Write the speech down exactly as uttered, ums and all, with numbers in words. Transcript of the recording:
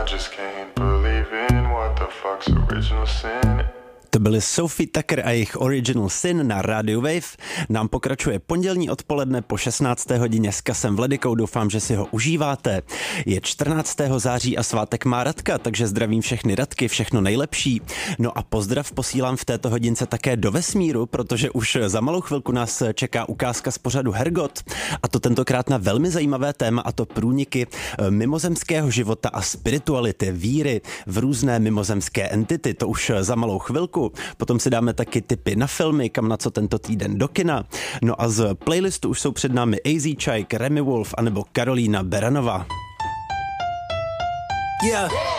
just can't believe in what the fuck's original sin. To byly Sophie Tucker a jejich Original Sin na Radio Wave. Nám pokračuje pondělní odpoledne po šestnácté hodině s Kasem Vladykou. Doufám, že si ho užíváte. Je čtrnáctého září a svátek má Radka, takže zdravím všechny Radky, všechno nejlepší. No a pozdrav posílám v této hodince také do vesmíru, protože už za malou chvilku nás čeká ukázka z pořadu Hergot. A to tentokrát na velmi zajímavé téma, a to průniky mimozemského života a spirituality, víry v různé mimozemské entity. To už za malou chvilku. Potom si dáme taky tipy na filmy, kam na co tento týden do kina. No a z playlistu už jsou před námi A Z Čajk, Remy Wolf anebo Karolína Beranová. Yeah.